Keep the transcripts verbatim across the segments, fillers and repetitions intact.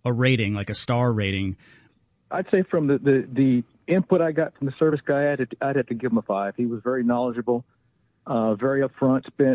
a rating, like a star rating? I'd say from the, the, the input I got from the service guy, I'd, I'd have to give him a five. He was very knowledgeable, uh, very upfront, spent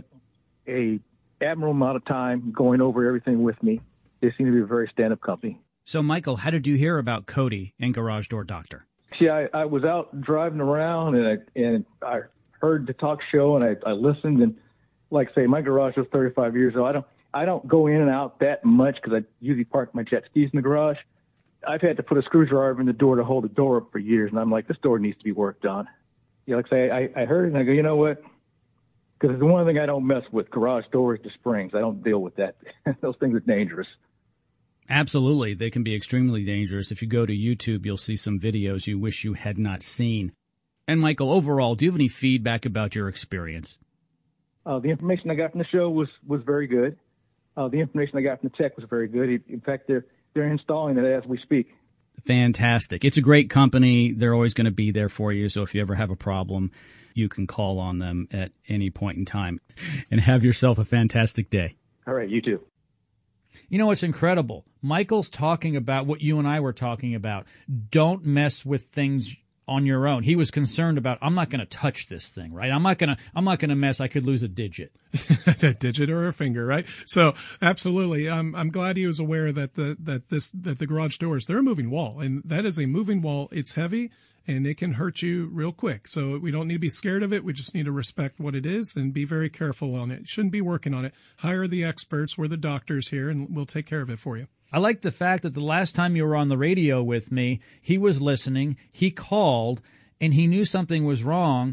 a admirable amount of time going over everything with me. They seem to be a very stand-up company. So, Michael, how did you hear about Cody and Garage Door Doctor? See, I, I was out driving around, and I, and I heard the talk show, and I, I listened. And like I say, my garage was thirty-five years old. I don't I don't go in and out that much because I usually park my jet skis in the garage. I've had to put a screwdriver in the door to hold the door up for years, and I'm like, this door needs to be worked on. Yeah, like I say, I, I heard it, and I go, you know what? Because it's the one thing I don't mess with, garage doors to springs. I don't deal with that. Those things are dangerous. Absolutely. They can be extremely dangerous. If you go to YouTube, you'll see some videos you wish you had not seen. And, Michael, overall, do you have any feedback about your experience? Uh, the information I got from the show was, was very good. Uh, the information I got from the tech was very good. In fact, they're, they're installing it as we speak. Fantastic. It's a great company. They're always going to be there for you. So if you ever have a problem, you can call on them at any point in time. And have yourself a fantastic day. All right, you too. You know, it's incredible. Michael's talking about what you and I were talking about. Don't mess with things on your own. He was concerned about, I'm not going to touch this thing, right? I'm not going to, I'm not going to mess. I could lose a digit. A digit or a finger, right? So absolutely. I'm, I'm glad he was aware that the, that this, that the garage doors, they're a moving wall, and that is a moving wall. It's heavy and it can hurt you real quick. So we don't need to be scared of it. We just need to respect what it is and be very careful on it. You shouldn't be working on it. Hire the experts. We're the doctors here, and we'll take care of it for you. I like the fact that the last time you were on the radio with me, he was listening, he called, and he knew something was wrong.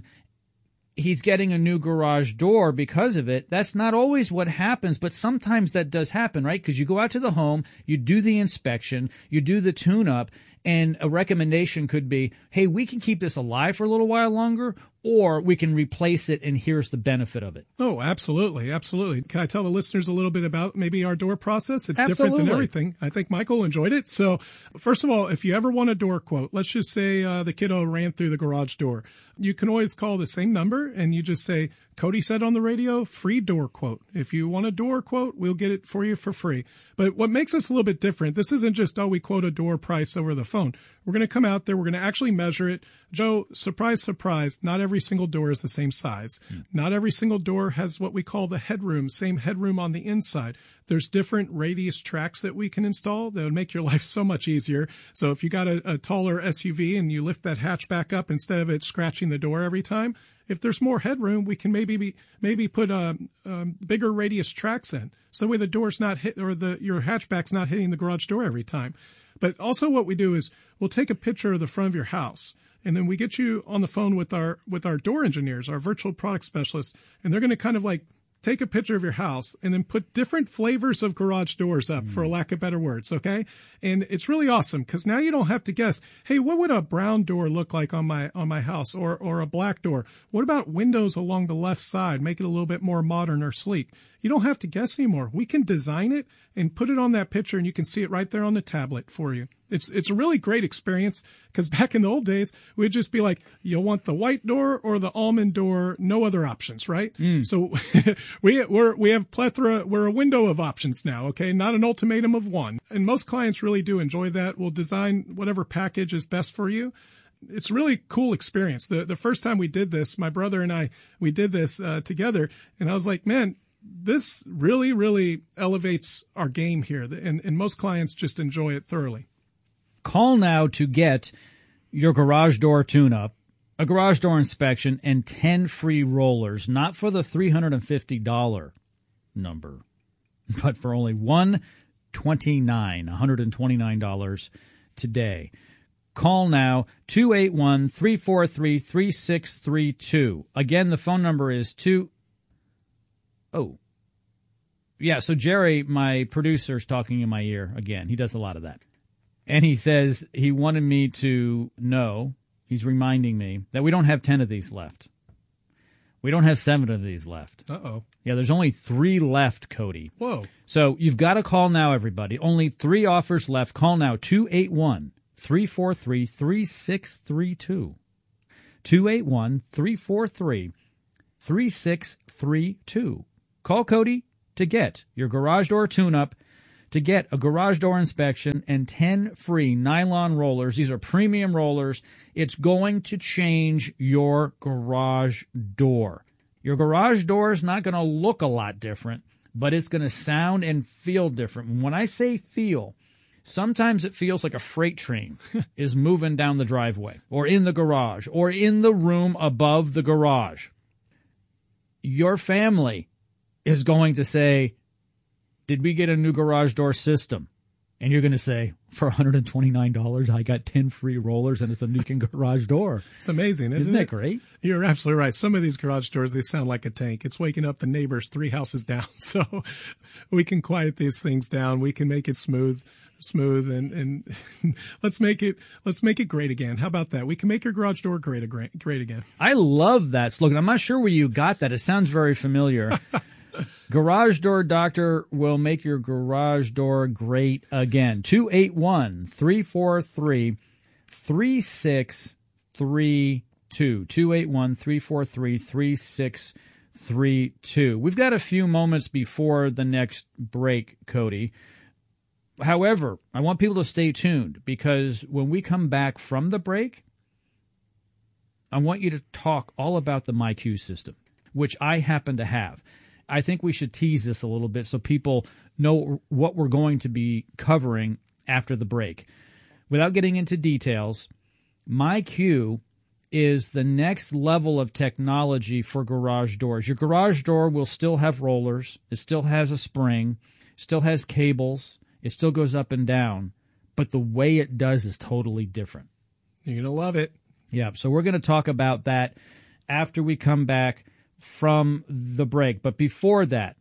He's getting a new garage door because of it. That's not always what happens, but sometimes that does happen, right? Because you go out to the home, you do the inspection, you do the tune-up, and a recommendation could be, hey, we can keep this alive for a little while longer, or we can replace it, and here's the benefit of it. Oh, absolutely. Absolutely. Can I tell the listeners a little bit about maybe our door process? It's Absolutely. different than everything. I think Michael enjoyed it. So first of all, if you ever want a door quote, let's just say uh, the kiddo ran through the garage door. You can always call the same number and you just say, Cody said on the radio, free door quote. If you want a door quote, we'll get it for you for free. But what makes us a little bit different, this isn't just, oh, we quote a door price over the phone. We're going to come out there. We're going to actually measure it. Joe, surprise, surprise, not every single door is the same size. Mm. Not every single door has what we call the headroom, same headroom on the inside. There's different radius tracks that we can install that would make your life so much easier. So if you got a, a taller S U V and you lift that hatch back up instead of it scratching the door every time, if there's more headroom, we can maybe be, maybe put um, um, bigger radius tracks in. So that way the door's not hit, or the your hatchback's not hitting the garage door every time. But also what we do is we'll take a picture of the front of your house, and then we get you on the phone with our with our door engineers, our virtual product specialists, and they're going to kind of like take a picture of your house and then put different flavors of garage doors up, mm. for lack of better words, okay? And it's really awesome because now you don't have to guess, hey, what would a brown door look like on my on my house, or or a black door? What about windows along the left side? Make it a little bit more modern or sleek. You don't have to guess anymore. We can design it and put it on that picture, and you can see it right there on the tablet for you. It's it's a really great experience because back in the old days, we'd just be like, you want the white door or the almond door, no other options, right? Mm. So we we're, we have plethora, we're a window of options now, okay? Not an ultimatum of one. And most clients really do enjoy that. We'll design whatever package is best for you. It's a really cool experience. The the first time we did this, my brother and I, we did this uh, together, and I was like, man, this really, really elevates our game here, and, and most clients just enjoy it thoroughly. Call now to get your garage door tune-up, a garage door inspection, and ten free rollers, not for the three hundred fifty dollars number, but for only one hundred twenty-nine dollars, one hundred twenty-nine dollars today. Call now, two eight one, three four three, three six three two. Again, the phone number is two... Oh, yeah, so Jerry, my producer, is talking in my ear again. He does a lot of that. And he says he wanted me to know, he's reminding me, that we don't have ten of these left. We don't have seven of these left. Uh-oh. Yeah, there's only three left, Cody. Whoa. So you've got to call now, everybody. Only three offers left. Call now, two eight one, three four three, three six three two. two eight one, three four three, three six three two. Call Cody to get your garage door tune-up, to get a garage door inspection and ten free nylon rollers. These are premium rollers. It's going to change your garage door. Your garage door is not going to look a lot different, but it's going to sound and feel different. When I say feel, sometimes it feels like a freight train is moving down the driveway or in the garage or in the room above the garage. Your family is going to say, did we get a new garage door system? And you're going to say, for one hundred twenty-nine dollars, I got ten free rollers and it's a new garage door. It's amazing, isn't, isn't it? that great? You're absolutely right. Some of these garage doors, they sound like a tank. It's waking up the neighbors three houses down. So we can quiet these things down. We can make it smooth. smooth and, and let's make it let's make it great again. How about that? We can make your garage door great great again. I love that slogan. I'm not sure where you got that. It sounds very familiar. Garage Door Doctor will make your garage door great again. two eight one, three four three, three six three two. two eight one, three four three, three six three two. We've got a few moments before the next break, Cody. However, I want people to stay tuned because when we come back from the break, I want you to talk all about the MyQ system, which I happen to have. I think we should tease this a little bit so people know what we're going to be covering after the break. Without getting into details, MyQ is the next level of technology for garage doors. Your garage door will still have rollers. It still has a spring, still has cables. It still goes up and down, but the way it does is totally different. You're going to love it. Yeah, so we're going to talk about that after we come back from the break. But before that,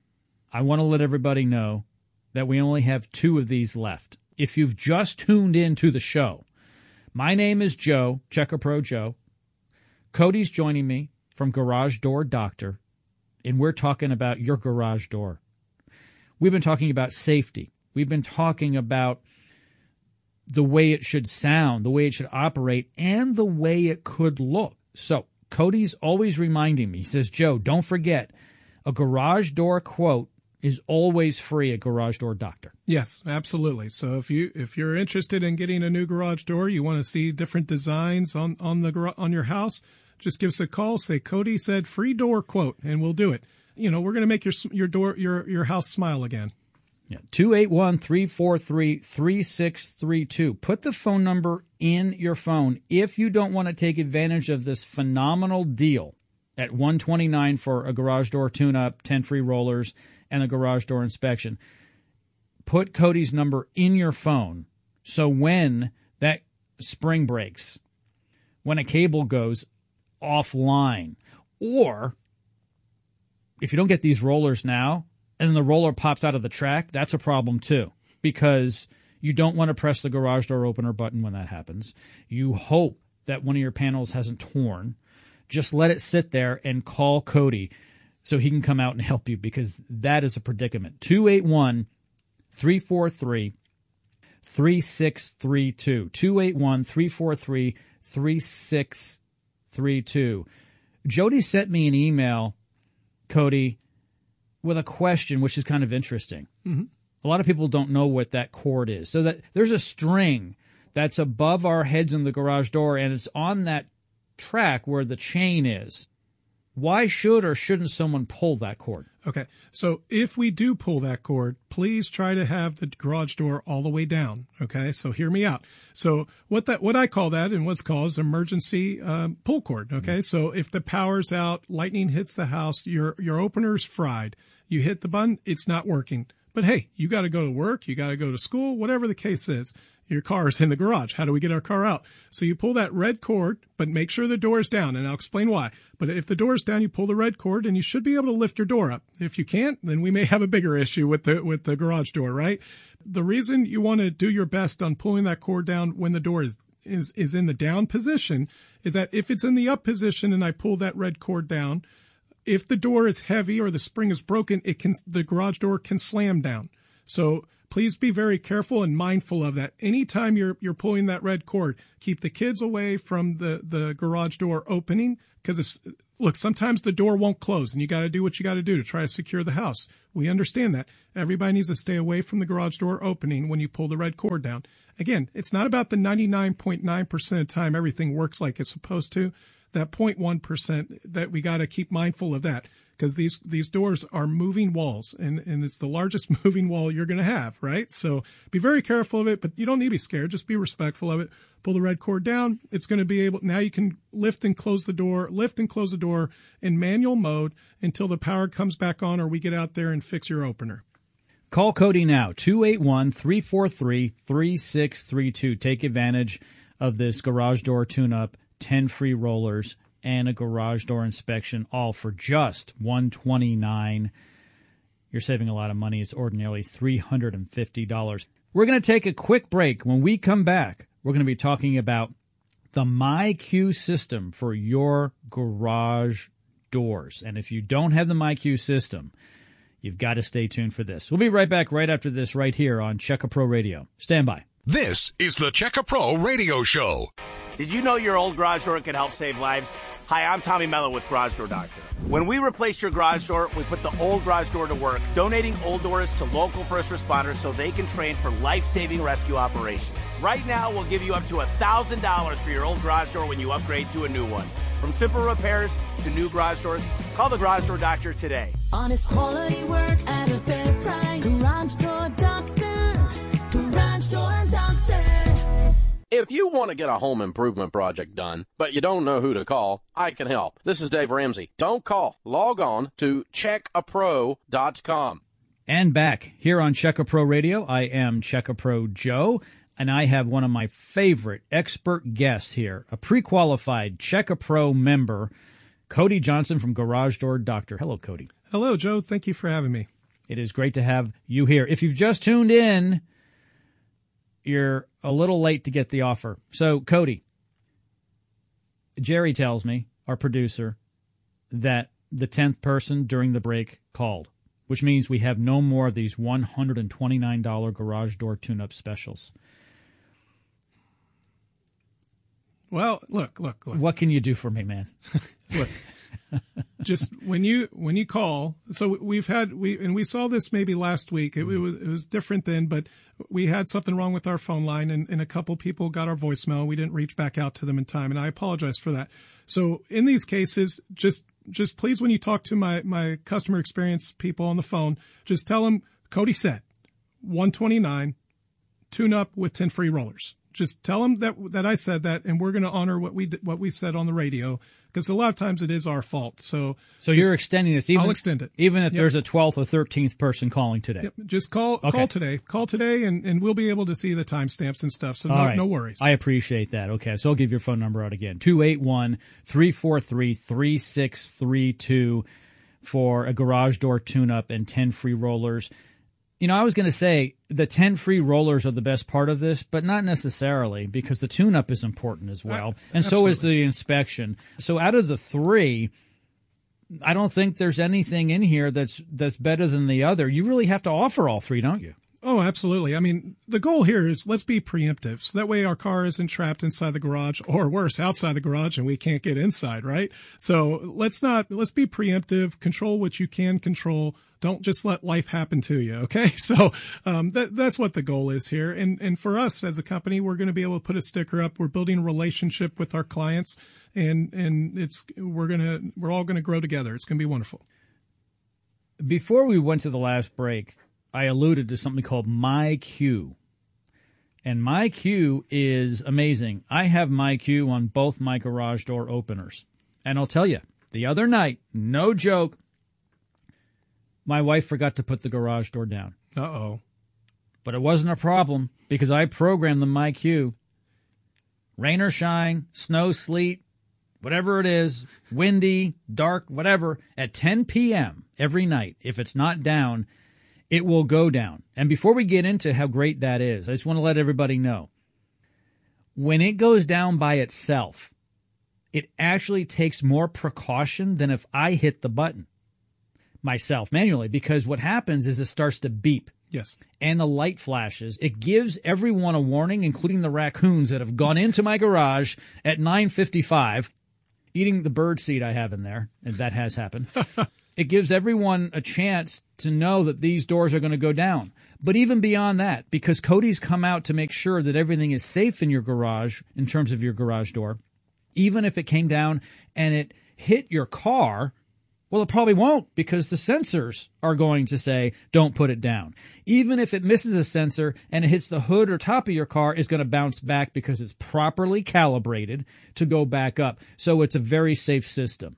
I want to let everybody know that we only have two of these left. If you've just tuned in to the show, my name is Joe, Checker Pro Joe. Cody's joining me from Garage Door Doctor, and we're talking about your garage door. We've been talking about safety. We've been talking about the way it should sound, the way it should operate, and the way it could look. So Cody's always reminding me. He says, Joe, don't forget, a garage door quote is always free at Garage Door Doctor. Yes, absolutely. So if you if you're interested in getting a new garage door, you want to see different designs on on the on your house, just give us a call. Say Cody said free door quote, and we'll do it. You know, we're going to make your your door your your house smile again. Yeah, two eight one, three four three, three six three two. Put the phone number in your phone if you don't want to take advantage of this phenomenal deal at one hundred twenty-nine dollars for a garage door tune-up, ten free rollers, and a garage door inspection. Put Cody's number in your phone so when that spring breaks, when a cable goes offline, or if you don't get these rollers now, and the roller pops out of the track, that's a problem too, because you don't want to press the garage door opener button when that happens. You hope that one of your panels hasn't torn. Just let it sit there and call Cody so he can come out and help you, because that is a predicament. two eight one, three four three, three six three two. two eight one, three four three, three six three two. Jody sent me an email, Cody, with a question, which is kind of interesting. Mm-hmm. A lot of people don't know what that cord is. So that there's a string that's above our heads in the garage door, and it's on that track where the chain is. Why should or shouldn't someone pull that cord? Okay, so if we do pull that cord, please try to have the garage door all the way down. Okay, so hear me out. So what that what I call that and what's called is emergency um, pull cord. Okay, mm-hmm. So if the power's out, lightning hits the house, your your opener's fried. You hit the button, it's not working. But hey, you got to go to work, you got to go to school, whatever the case is. Your car is in the garage. How do we get our car out? So you pull that red cord, but make sure the door is down, and I'll explain why. But if the door is down, you pull the red cord, and you should be able to lift your door up. If you can't, then we may have a bigger issue with the with the garage door, right? The reason you want to do your best on pulling that cord down when the door is is is in the down position is that if it's in the up position and I pull that red cord down, if the door is heavy or the spring is broken, it can the garage door can slam down. So please be very careful and mindful of that. Anytime you're you're pulling that red cord, keep the kids away from the, the garage door opening, because if look, sometimes the door won't close and you got to do what you got to do to try to secure the house. We understand that. Everybody needs to stay away from the garage door opening when you pull the red cord down. Again, it's not about the ninety-nine point nine percent of the time everything works like it's supposed to. That zero point one percent, that we got to keep mindful of that, because these these doors are moving walls, and, and it's the largest moving wall you're going to have, right? So be very careful of it, but you don't need to be scared. Just be respectful of it. Pull the red cord down. It's going to be able, now you can lift and close the door, lift and close the door in manual mode until the power comes back on or we get out there and fix your opener. Call Cody now, two eight one, three four three, three six three two. Take advantage of this garage door tune-up, ten free rollers, and a garage door inspection, all for just one hundred twenty-nine dollars. You're saving a lot of money. It's ordinarily three hundred fifty dollars. We're going to take a quick break. When we come back, we're going to be talking about the MyQ system for your garage doors. And if you don't have the MyQ system, you've got to stay tuned for this. We'll be right back right after this right here on Checka Pro Radio. Stand by. This is the Checka Pro Radio Show. Did you know your old garage door can help save lives? Hi, I'm Tommy Mello with Garage Door Doctor. When we replaced your garage door, we put the old garage door to work, donating old doors to local first responders so they can train for life-saving rescue operations. Right now, we'll give you up to one thousand dollars for your old garage door when you upgrade to a new one. From simple repairs to new garage doors, call the Garage Door Doctor today. Honest quality work at a fair price. Garage Door Doctor. Garage Door Doctor. If you want to get a home improvement project done, but you don't know who to call, I can help. This is Dave Ramsey. Don't call. Log on to check a pro dot com. And back here on Checka Pro Radio, I am Checka Pro Joe, and I have one of my favorite expert guests here, a pre-qualified Checka Pro member, Cody Johnson from Garage Door Doctor. Hello, Cody. Hello, Joe. Thank you for having me. It is great to have you here. If you've just tuned in, you're a little late to get the offer. So, Cody, Jerry tells me, our producer, that the tenth person during the break called, which means we have no more of these one hundred twenty-nine dollars garage door tune-up specials. Well, look, look, look. What can you do for me, man? Look, just when you when you call, so we've had we and we saw this maybe last week. It, it was it was different then, but we had something wrong with our phone line, and, and a couple people got our voicemail. We didn't reach back out to them in time, and I apologize for that. So in these cases, just just please, when you talk to my my customer experience people on the phone, just tell them Cody said one twenty-nine, tune up with ten free rollers. Just tell them that that I said that, and we're going to honor what we what we said on the radio, because a lot of times it is our fault. So, so just, you're extending this. Even, I'll extend it, even if yep. there's a twelfth or thirteenth person calling today. Yep. Just call okay. call today, call today, and, and we'll be able to see the timestamps and stuff. So no, right. no worries. I appreciate that. Okay, so I'll give your phone number out again: two eight one, three four three, three six three two for a garage door tune-up and ten free rollers. You know, I was going to say the ten free rollers are the best part of this, but not necessarily, because the tune-up is important as well. Uh, and so is the inspection. So out of the three, I don't think there's anything in here that's that's better than the other. You really have to offer all three, don't you? Oh, absolutely. I mean, the goal here is let's be preemptive. So that way our car isn't trapped inside the garage, or worse, outside the garage, and we can't get inside, right? So let's not, let's be preemptive, control what you can control. Don't just let life happen to you. Okay. So, um, that, that's what the goal is here. And, and for us as a company, we're going to be able to put a sticker up. We're building a relationship with our clients, and, and it's, we're going to, we're all going to grow together. It's going to be wonderful. Before we went to the last break, I alluded to something called MyQ. And MyQ is amazing. I have MyQ on both my garage door openers. And I'll tell you, the other night, no joke, my wife forgot to put the garage door down. Uh-oh. But it wasn't a problem, because I programmed the MyQ. Rain or shine, snow, sleet, whatever it is, windy, dark, whatever, at ten p.m. every night, if it's not down, it will go down. And before we get into how great that is, I just want to let everybody know, when it goes down by itself, it actually takes more precaution than if I hit the button myself manually, because what happens is it starts to beep. Yes. And the light flashes. It gives everyone a warning, including the raccoons that have gone into my garage at nine fifty-five, eating the bird seed I have in there, and that has happened. It gives everyone a chance to know that these doors are going to go down. But even beyond that, because Cody's come out to make sure that everything is safe in your garage in terms of your garage door, even if it came down and it hit your car, well, it probably won't, because the sensors are going to say, don't put it down. Even if it misses a sensor and it hits the hood or top of your car, it's going to bounce back because it's properly calibrated to go back up. So it's a very safe system.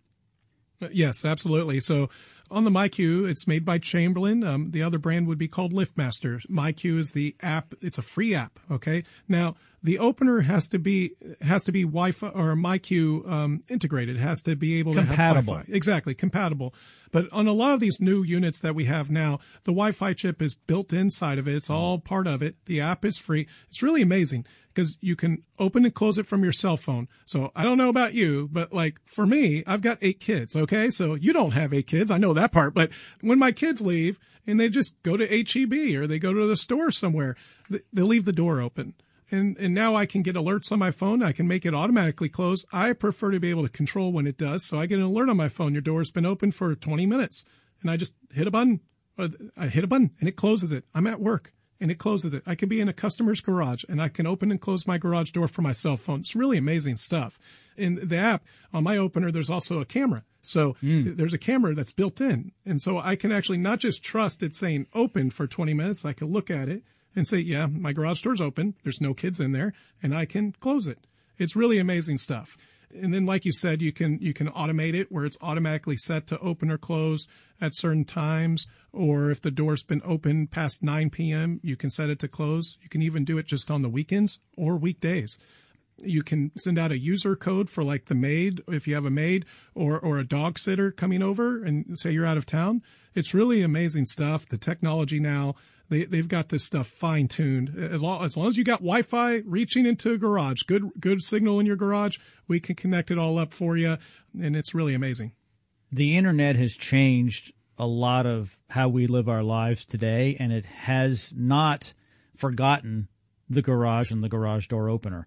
Yes, absolutely. So on the MyQ, it's made by Chamberlain. Um, the other brand would be called LiftMaster. MyQ is the app. It's a free app. Okay. Now, the opener has to be has to be Wi-Fi or MyQ um, integrated. It has to be able compatible. to have Wi-Fi. Exactly, compatible. But on a lot of these new units that we have now, the Wi-Fi chip is built inside of it. It's all part of it. The app is free. It's really amazing because you can open and close it from your cell phone. So I don't know about you, but like for me, I've got eight kids. Okay, so you don't have eight kids. I know that part. But when my kids leave and they just go to H E B or they go to the store somewhere, they leave the door open. And and now I can get alerts on my phone. I can make it automatically close. I prefer to be able to control when it does. So I get an alert on my phone. Your door's been open for twenty minutes. And I just hit a button. I hit a button and it closes it. I'm at work and it closes it. I can be in a customer's garage and I can open and close my garage door from my cell phone. It's really amazing stuff. In the app, on my opener, there's also a camera. So mm. there's a camera that's built in. And so I can actually not just trust it saying open for twenty minutes. I can look at it and say, yeah, my garage door's open. There's no kids in there, and I can close it. It's really amazing stuff. And then, like you said, you can you can automate it where it's automatically set to open or close at certain times. Or if the door's been open past nine p.m., you can set it to close. You can even do it just on the weekends or weekdays. You can send out a user code for like the maid, if you have a maid, or or a dog sitter coming over and say you're out of town. It's really amazing stuff. The technology now, They, they've got this stuff fine-tuned. As long, as long as you got Wi-Fi reaching into a garage, good good signal in your garage, we can connect it all up for you, and it's really amazing. The internet has changed a lot of how we live our lives today, and it has not forgotten the garage and the garage door opener.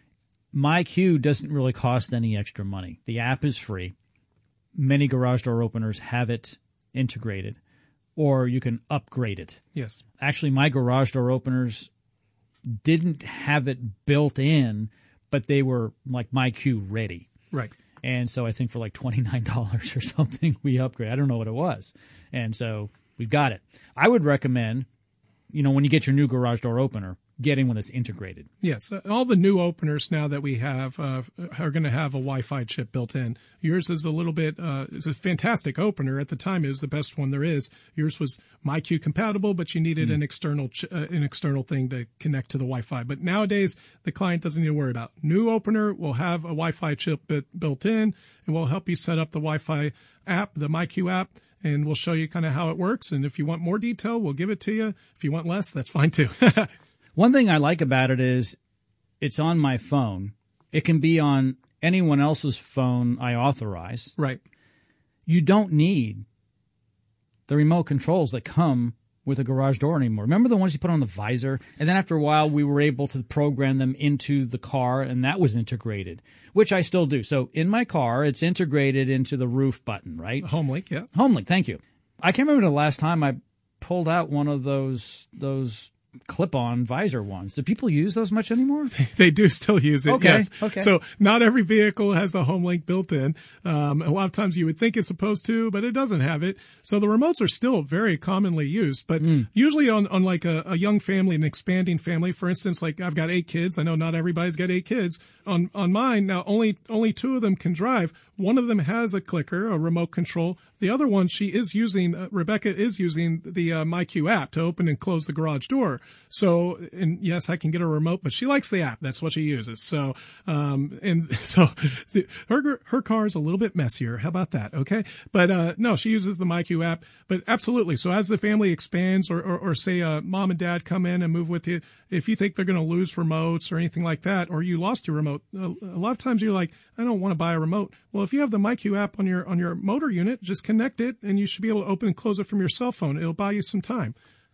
MyQ doesn't really cost any extra money. The app is free. Many garage door openers have it integrated, or you can upgrade it. Yes. Actually, my garage door openers didn't have it built in, but they were like MyQ ready. Right. And so I think for like twenty-nine dollars or something, we upgrade. I don't know what it was. And so we've got it. I would recommend, you know, when you get your new garage door opener, getting one that's integrated. Yes. All the new openers now that we have uh, are going to have a Wi-Fi chip built in. Yours is a little bit, uh, it's a fantastic opener. At the time, it was the best one there is. Yours was MyQ compatible, but you needed mm. an external ch- uh, an external thing to connect to the Wi-Fi. But nowadays, the client doesn't need to worry about. New opener will have a Wi-Fi chip bit built in, and we'll help you set up the Wi-Fi app, the MyQ app, and we'll show you kind of how it works. And if you want more detail, we'll give it to you. If you want less, that's fine too. One thing I like about it is it's on my phone. It can be on anyone else's phone I authorize. Right. You don't need the remote controls that come with a garage door anymore. Remember the ones you put on the visor? And then after a while, we were able to program them into the car, and that was integrated, which I still do. So in my car, it's integrated into the roof button, right? HomeLink, yeah. HomeLink, thank you. I can't remember the last time I pulled out one of those those clip-on visor ones. Do people use those much anymore? They do still use it, okay, yes. Okay. So not every vehicle has the HomeLink built in. Um, a lot of times you would think it's supposed to, but it doesn't have it. So the remotes are still very commonly used, but mm. usually on, on like a, a young family, an expanding family, for instance, like I've got eight kids. I know not everybody's got eight kids. On, on mine, now only, only two of them can drive. One of them has a clicker, a remote control. The other one, she is using, uh, Rebecca is using the uh, MyQ app to open and close the garage door. So, and yes, I can get a remote, but she likes the app. That's what she uses. So, um, and so her, her car is a little bit messier. How about that? Okay. But, uh, no, she uses the MyQ app, but absolutely. So as the family expands or, or, or say, uh, mom and dad come in and move with you, if you think they're going to lose remotes or anything like that, or you lost your remote, a, a lot of times you're like, I don't want to buy a remote. Well, if you have the MyQ app on your, on your motor unit, just connect it and you should be able to open and close it from your cell phone. It'll buy you some time.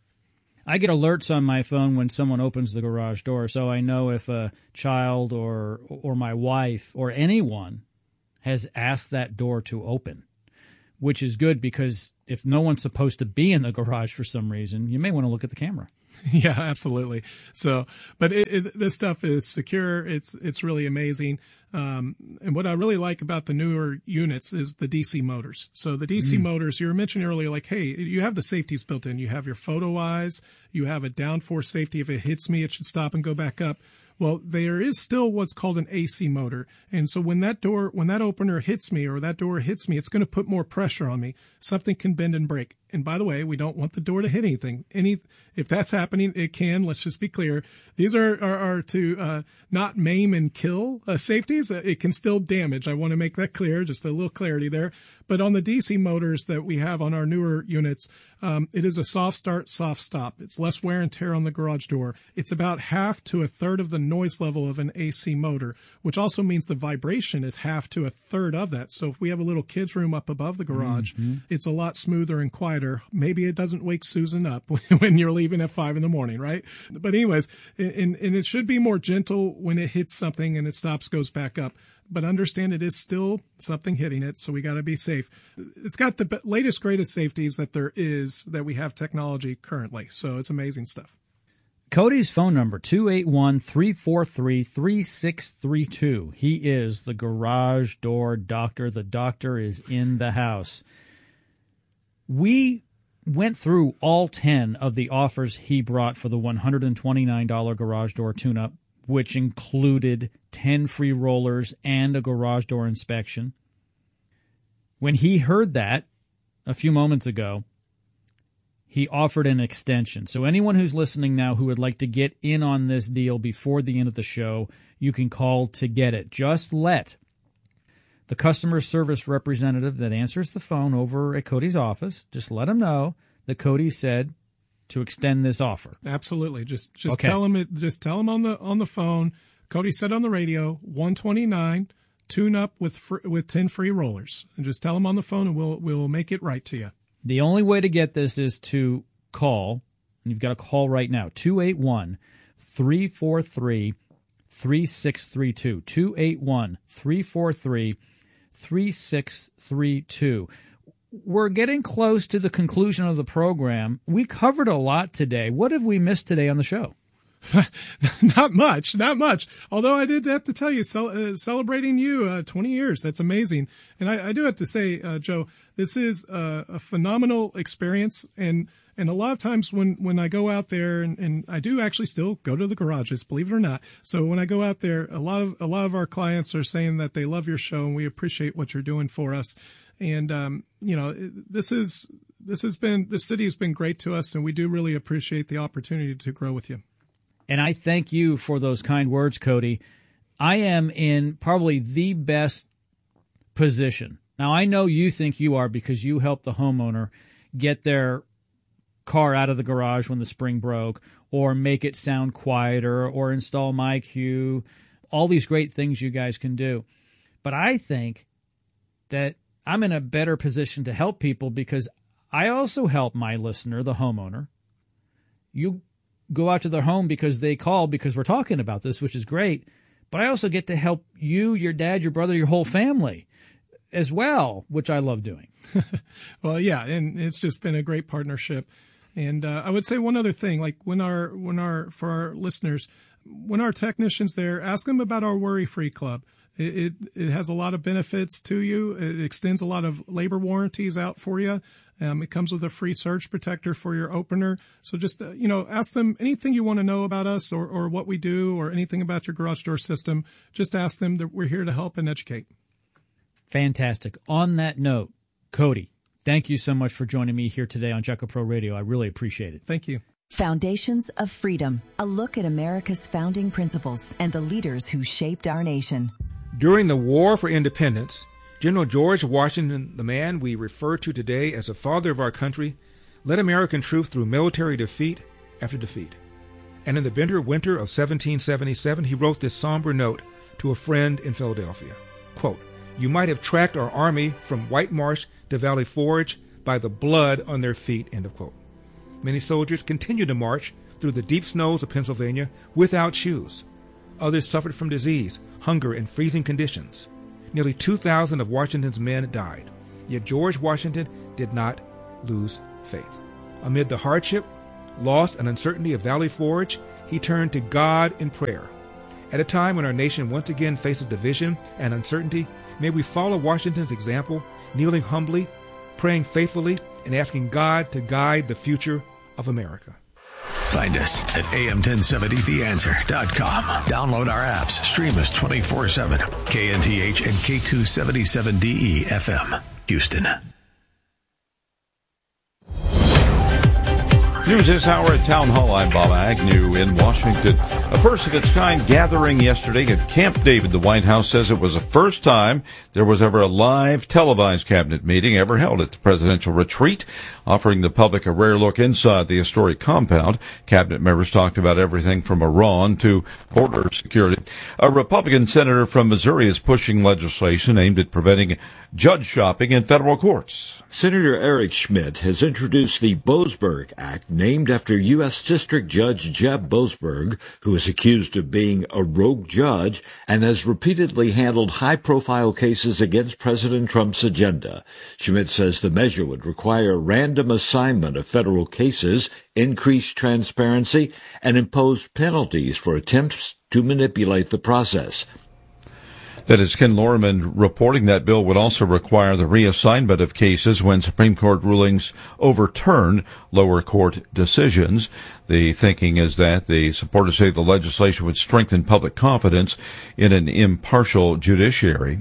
I get alerts on my phone when someone opens the garage door, so I know if a child or or my wife or anyone has asked that door to open. which is good because if no one's supposed to be in the garage for some reason, you may want to look at the camera. Yeah, absolutely. So, but it, it, this stuff is secure. It's it's really amazing. Um, and what I really like about the newer units is the D C motors. So the D C mm. motors, you were mentioning earlier, like, hey, you have the safeties built in. You have your photo eyes. You have a downforce safety. If it hits me, it should stop and go back up. Well, there is still what's called an A C motor. And so when that door, when that opener hits me or that door hits me, it's going to put more pressure on me. Something can bend and break. And by the way, we don't want the door to hit anything. Any, if that's happening, it can. Let's just be clear. These are, are, are to uh, not maim and kill uh, safeties. It can still damage. I want to make that clear, just a little clarity there. But on the D C motors that we have on our newer units, um, it is a soft start, soft stop. It's less wear and tear on the garage door. It's about half to a third of the noise level of an A C motor, which also means the vibration is half to a third of that. So if we have a little kid's room up above the garage, mm-hmm. it's a lot smoother and quieter. Maybe it doesn't wake Susan up when you're leaving at five in the morning, right? But anyways, and, and it should be more gentle when it hits something and it stops, goes back up. But understand it is still something hitting it, so we got to be safe. It's got the latest, greatest safeties that there is, that we have technology currently. So it's amazing stuff. Cody's phone number, two eight one, three four three, three six three two. He is the garage door doctor. The doctor is in the house. We went through all ten of the offers he brought for the one hundred twenty-nine dollars garage door tune-up, which included ten free rollers and a garage door inspection. When he heard that a few moments ago, he offered an extension. So anyone who's listening now who would like to get in on this deal before the end of the show, you can call to get it. Just let the customer service representative that answers the phone over at Cody's office, just let him know that Cody said to extend this offer. Absolutely. Just just okay. tell him it, just tell him on the on the phone. Cody said on the radio, one twenty-nine, tune up with fr- with ten free rollers, and just tell him on the phone, and we'll we'll make it right to you. The only way to get this is to call, and you've got to call right now, two eight one, three four three, three six three two, two eight one, three four three, three six three two. We're getting close to the conclusion of the program. We covered a lot today. What have we missed today on the show? Not much, not much. Although I did have to tell you, cel- uh, celebrating you, uh, twenty years, that's amazing. And I, I do have to say, uh, Joe, this is a, a phenomenal experience. And, and a lot of times when, when I go out there, and, and I do actually still go to the garages, believe it or not. So when I go out there, a lot of, a lot of our clients are saying that they love your show and we appreciate what you're doing for us. And, um, you know, this is, this has been, the city has been great to us, and we do really appreciate the opportunity to grow with you. And I thank you for those kind words, Cody. I am in probably the best position. Now, I know you think you are because you helped the homeowner get their car out of the garage when the spring broke, or make it sound quieter, or install MyQ, all these great things you guys can do. But I think that I'm in a better position to help people because I also help my listener, the homeowner. You go out to their home because they call because we're talking about this, which is great. But I also get to help you, your dad, your brother, your whole family as well, which I love doing. Well, yeah, and it's just been a great partnership. And uh, I would say one other thing, like when our, when our, for our listeners, when our technicians there, ask them about our Worry-Free Club. It, it, it has a lot of benefits to you. It extends a lot of labor warranties out for you. Um, it comes with a free surge protector for your opener. So just, uh, you know, ask them anything you want to know about us or, or what we do or anything about your garage door system. Just ask them that we're here to help and educate. Fantastic. On that note, Cody, thank you so much for joining me here today on Check-A Pro Radio. I really appreciate it. Thank you. Foundations of Freedom, a look at America's founding principles and the leaders who shaped our nation. During the War for Independence, General George Washington, the man we refer to today as the father of our country, led American troops through military defeat after defeat. And in the bitter winter of seventeen seventy-seven, he wrote this somber note to a friend in Philadelphia. Quote, "You might have tracked our army from White Marsh to Valley Forge by the blood on their feet," end of quote. Many soldiers continued to march through the deep snows of Pennsylvania without shoes. Others suffered from disease, hunger, and freezing conditions. Nearly two thousand of Washington's men died. Yet George Washington did not lose faith. Amid the hardship, loss, and uncertainty of Valley Forge, he turned to God in prayer. At a time when our nation once again faces division and uncertainty, may we follow Washington's example, kneeling humbly, praying faithfully, and asking God to guide the future of America. Find us at A M ten seventy the answer dot com. Download our apps. Stream us twenty-four seven. K N T H and K two seventy-seven D E F M. Houston. News this hour at Town Hall. I'm Bob Agnew in Washington. A first-of-its-kind gathering yesterday at Camp David. The White House says it was the first time there was ever a live televised cabinet meeting ever held at the presidential retreat, offering the public a rare look inside the historic compound. Cabinet members talked about everything from Iran to border security. A Republican senator from Missouri is pushing legislation aimed at preventing judge shopping in federal courts. Senator Eric Schmidt has introduced the Boasberg Act, named after U S District Judge Jeb Boasberg, who is accused of being a rogue judge and has repeatedly handled high-profile cases against President Trump's agenda. Schmidt says the measure would require random assignment of federal cases, increase transparency, and impose penalties for attempts to manipulate the process. That is Ken Lorman reporting that bill would also require the reassignment of cases when Supreme Court rulings overturn lower court decisions. The thinking is that the supporters say the legislation would strengthen public confidence in an impartial judiciary.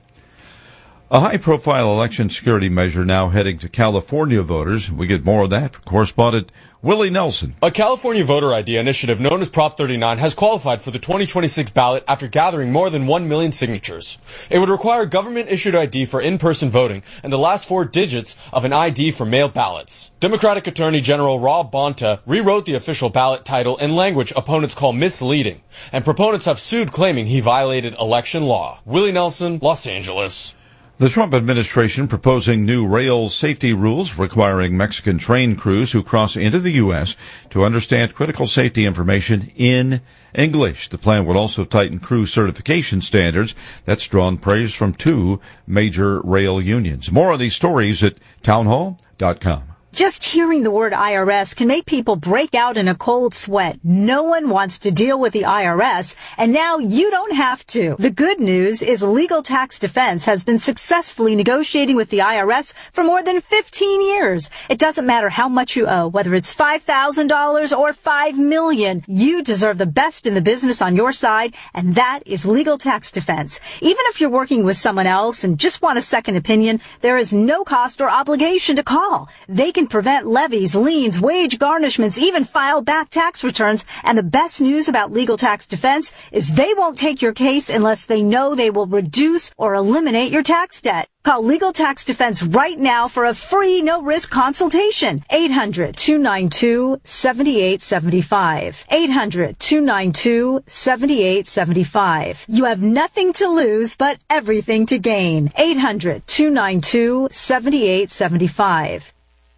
A high-profile election security measure now heading to California voters. We get more of that. Correspondent Willie Nelson. A California voter I D initiative known as Prop thirty-nine has qualified for the twenty twenty-six ballot after gathering more than one million signatures. It would require government-issued I D for in-person voting and the last four digits of an I D for mail ballots. Democratic Attorney General Rob Bonta rewrote the official ballot title in language opponents call misleading, and proponents have sued claiming he violated election law. Willie Nelson, Los Angeles. The Trump administration proposing new rail safety rules requiring Mexican train crews who cross into the U S to understand critical safety information in English. The plan would also tighten crew certification standards. That's drawn praise from two major rail unions. More on these stories at town hall dot com. Just hearing the word I R S can make people break out in a cold sweat. No one wants to deal with the I R S, and now you don't have to. The good news is Legal Tax Defense has been successfully negotiating with the I R S for more than fifteen years. It doesn't matter how much you owe, whether it's five thousand dollars or five million dollars. You deserve the best in the business on your side, and that is Legal Tax Defense. Even if you're working with someone else and just want a second opinion, there is no cost or obligation to call. They can prevent levies, liens, wage garnishments, even file back tax returns. And the best news about Legal Tax Defense is they won't take your case unless they know they will reduce or eliminate your tax debt. Call Legal Tax Defense right now for a free, no-risk consultation. eight hundred, two nine two, seven eight seven five. eight hundred, two nine two, seven eight seven five. You have nothing to lose, but everything to gain. eight hundred, two nine two, seven eight seven five.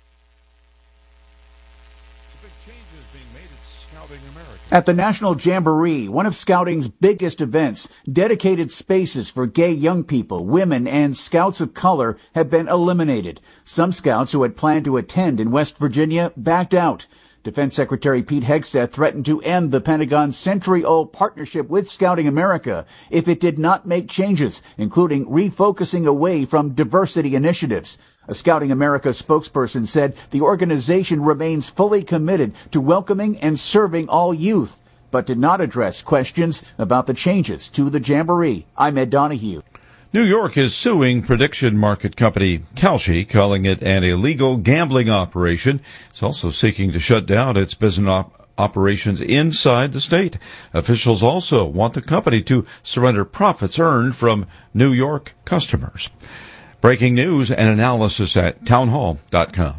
At the National Jamboree, one of Scouting's biggest events, dedicated spaces for gay young people, women, and scouts of color have been eliminated. Some scouts who had planned to attend in West Virginia backed out. Defense Secretary Pete Hegseth threatened to end the Pentagon's century-old partnership with Scouting America if it did not make changes, including refocusing away from diversity initiatives. A Scouting America spokesperson said the organization remains fully committed to welcoming and serving all youth, but did not address questions about the changes to the Jamboree. I'm Ed Donahue. New York is suing prediction market company Kalshi, calling it an illegal gambling operation. It's also seeking to shut down its business op- operations inside the state. Officials also want the company to surrender profits earned from New York customers. Breaking news and analysis at town hall dot com.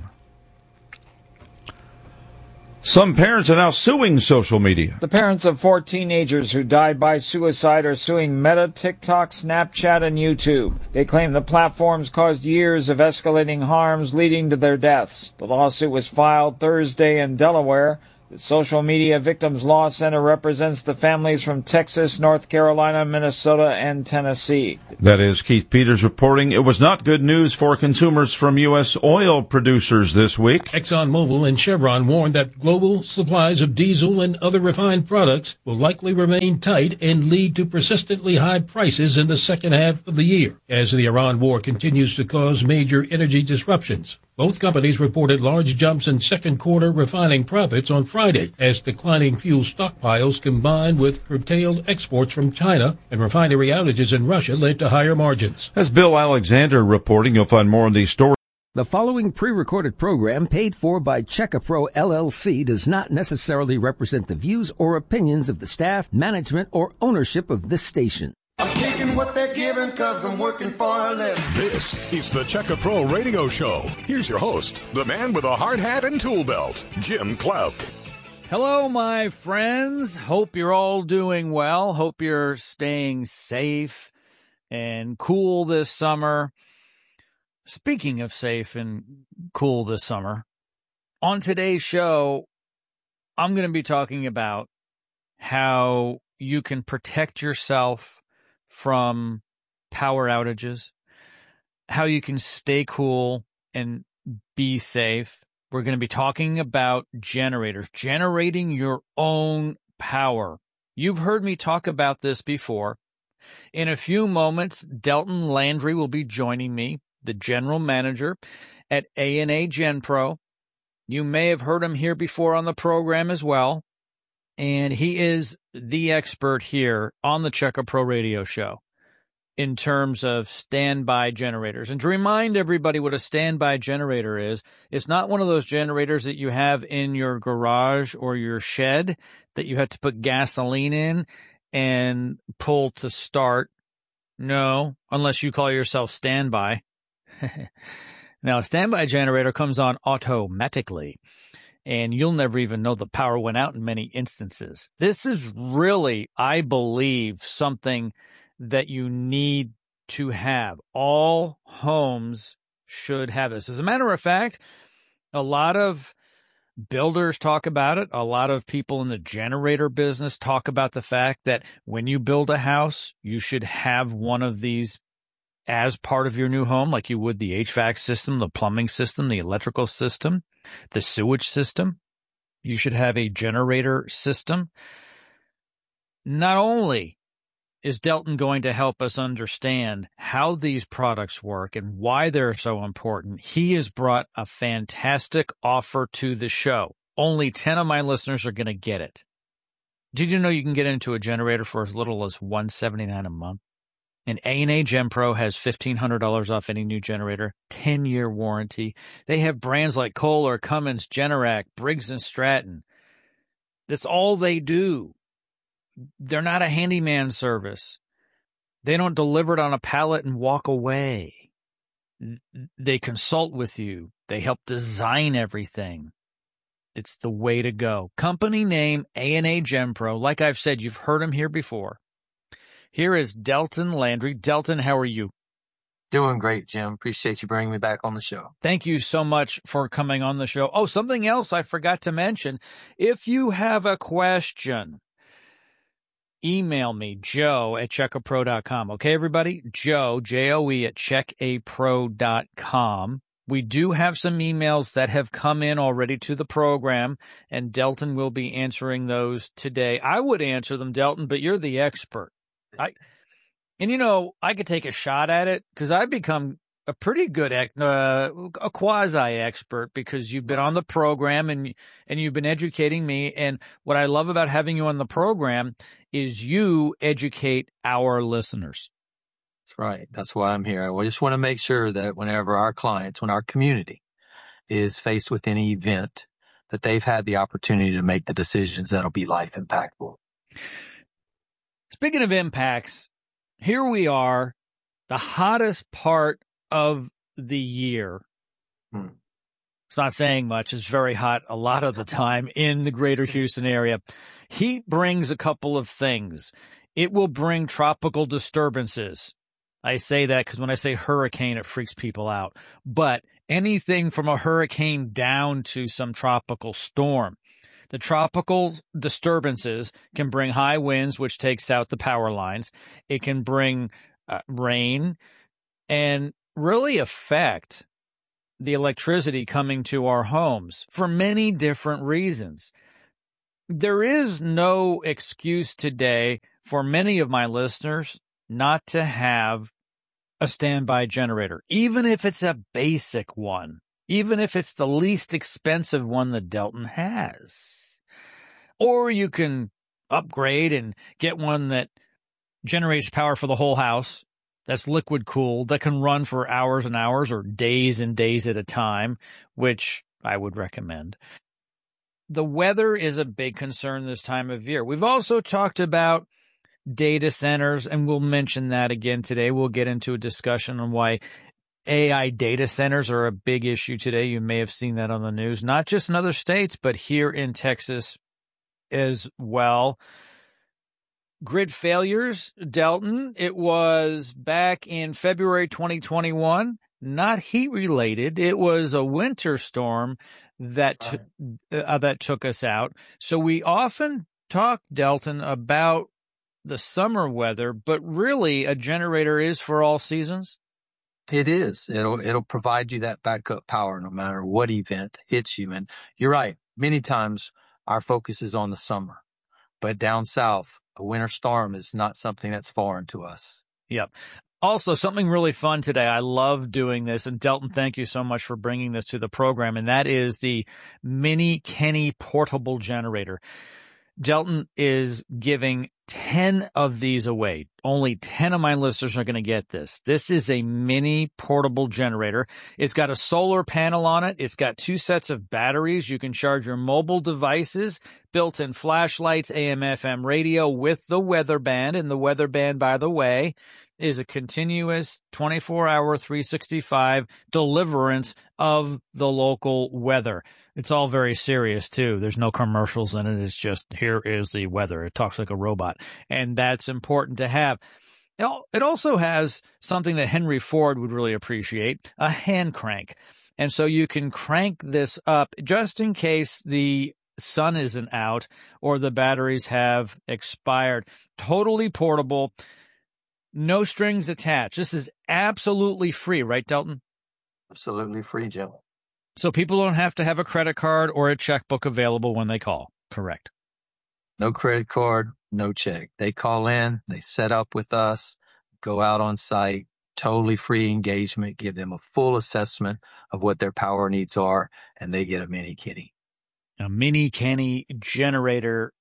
Some parents are now suing social media. The parents of four teenagers who died by suicide are suing Meta, TikTok, Snapchat, and YouTube. They claim the platforms caused years of escalating harms leading to their deaths. The lawsuit was filed Thursday in Delaware. The Social Media Victims Law Center represents the families from Texas, North Carolina, Minnesota, and Tennessee. That is Keith Peters reporting. It was not good news for consumers from U S oil producers this week. ExxonMobil and Chevron warned that global supplies of diesel and other refined products will likely remain tight and lead to persistently high prices in the second half of the year, as the Iran war continues to cause major energy disruptions. Both companies reported large jumps in second quarter refining profits on Friday as declining fuel stockpiles combined with curtailed exports from China and refinery outages in Russia led to higher margins. As Bill Alexander reporting, you'll find more on these stories. The following pre-recorded program paid for by Checkapro L L C does not necessarily represent the views or opinions of the staff, management, or ownership of this station. I'm taking what they're giving because I'm working for a living. This is the Checka Pro Radio Show. Here's your host, the man with a hard hat and tool belt, Jim Clouk. Hello, my friends. Hope you're all doing well. Hope you're staying safe and cool this summer. Speaking of safe and cool this summer, on today's show, I'm going to be talking about how you can protect yourself from power outages, how you can stay cool and be safe. We're going to be talking about generators, generating your own power. You've heard me talk about this before. In a few moments, Delton Landry will be joining me, the general manager at A and A GenPro. You may have heard him here before on the program as well. And he is the expert here on the Checka Pro Radio Show in terms of standby generators. And to remind everybody what a standby generator is, it's not one of those generators that you have in your garage or your shed that you have to put gasoline in and pull to start. No, unless you call yourself standby. Now, a standby generator comes on automatically, and you'll never even know the power went out in many instances. This is really, I believe, something that you need to have. All homes should have this. As a matter of fact, a lot of builders talk about it. A lot of people in the generator business talk about the fact that when you build a house, you should have one of these as part of your new home, like you would the H V A C system, the plumbing system, the electrical system, the sewage system. You should have a generator system. Not only is Delton going to help us understand how these products work and why they're so important, he has brought a fantastic offer to the show. Only ten of my listeners are going to get it. Did you know you can get into a generator for as little as one hundred seventy-nine dollars a month? And A and A GenPro has fifteen hundred dollars off any new generator, ten-year warranty. They have brands like Kohler, Cummins, Generac, Briggs and Stratton. That's all they do. They're not a handyman service. They don't deliver it on a pallet and walk away. They consult with you. They help design everything. It's the way to go. Company name A and A GenPro. Like I've said, you've heard them here before. Here is Delton Landry. Delton, how are you? Doing great, Jim. Appreciate you bringing me back on the show. Thank you so much for coming on the show. Oh, something else I forgot to mention. If you have a question, email me, Joe at check a pro dot com. Okay, everybody? Joe, J O E, at check a pro dot com. We do have some emails that have come in already to the program, and Delton will be answering those today. I would answer them, Delton, but you're the expert. I, and you know, I could take a shot at it because I've become a pretty good, uh, a quasi-expert because you've been on the program and, and you've been educating me. And what I love about having you on the program is you educate our listeners. That's right. That's why I'm here. I just want to make sure that whenever our clients, when our community is faced with any event, that they've had the opportunity to make the decisions that'll be life impactful. Speaking of impacts, here we are, the hottest part of the year. Hmm. It's not saying much. It's very hot a lot of the time in the greater Houston area. Heat brings a couple of things. It will bring tropical disturbances. I say that because when I say hurricane, it freaks people out. But anything from a hurricane down to some tropical storm. The tropical disturbances can bring high winds, which takes out the power lines. It can bring uh, rain and really affect the electricity coming to our homes for many different reasons. There is no excuse today for many of my listeners not to have a standby generator, even if it's a basic one, even if it's the least expensive one that Delton has. Or you can upgrade and get one that generates power for the whole house, that's liquid cooled, that can run for hours and hours or days and days at a time, which I would recommend. The weather is a big concern this time of year. We've also talked about data centers, and we'll mention that again today. We'll get into a discussion on why A I data centers are a big issue today. You may have seen that on the news, not just in other states, but here in Texas as well. Grid failures, Delton, it was back in February twenty twenty-one, not heat related. It was a winter storm that t- uh, that took us out. So we often talk, Delton, about the summer weather, but really a generator is for all seasons. It is. It'll it'll provide you that backup power no matter what event hits you. And you're right. Many times our focus is on the summer, but down south, a winter storm is not something that's foreign to us. Yep. Also, something really fun today. I love doing this. And Delton, thank you so much for bringing this to the program. And that is the Mini Kenny portable generator. Delton is giving ten of these away. Only ten of my listeners are going to get this. This is a mini portable generator. It's got a solar panel on it. It's got two sets of batteries. You can charge your mobile devices, built-in flashlights, A M F M radio with the weather band. And the weather band, by the way, is a continuous twenty-four hour, three sixty-five deliverance of the local weather. It's all very serious, too. There's no commercials in it. It's just, here is the weather. It talks like a robot. And that's important to have. It also has something that Henry Ford would really appreciate, a hand crank. And so you can crank this up just in case the sun isn't out or the batteries have expired. Totally portable. No strings attached. This is absolutely free, right, Delton? Absolutely free, Joe. So people don't have to have a credit card or a checkbook available when they call, correct? No credit card, no check. They call in, they set up with us, go out on site, totally free engagement, give them a full assessment of what their power needs are, and they get a Mini Kenny. A Mini Kenny generator.